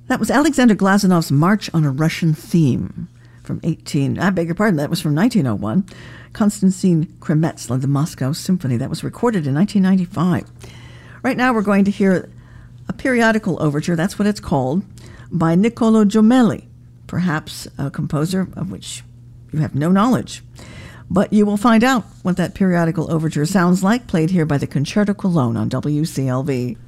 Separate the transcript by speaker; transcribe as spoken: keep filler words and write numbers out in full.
Speaker 1: That was Alexander Glazunov's March on a Russian Theme from eighteen, I beg your pardon, that was from nineteen oh one. Konstantin Kremetz led the Moscow Symphony. That was recorded in nineteen ninety-five. Right now we're going to hear a periodical overture, that's what it's called, by Niccolo Jommelli, perhaps a composer of which you have no knowledge. But you will find out what that periodical overture sounds like, played here by the Concerto Cologne on W C L V.